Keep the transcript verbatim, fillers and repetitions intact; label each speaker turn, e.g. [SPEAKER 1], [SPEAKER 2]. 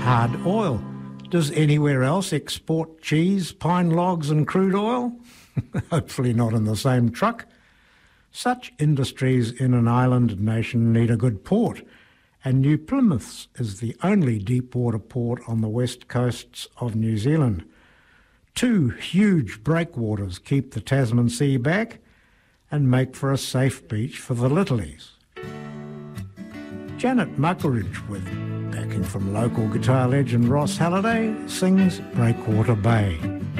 [SPEAKER 1] hard oil. Does anywhere else export cheese, pine logs and crude oil? Hopefully not in the same truck. Such industries in an island nation need a good port, and New Plymouth is the only deep-water port on the west coasts of New Zealand. Two huge breakwaters keep the Tasman Sea back and make for a safe beach for the littlies. Janet Muggeridge, with backing from local guitar legend Ross Halliday, sings Breakwater Bay.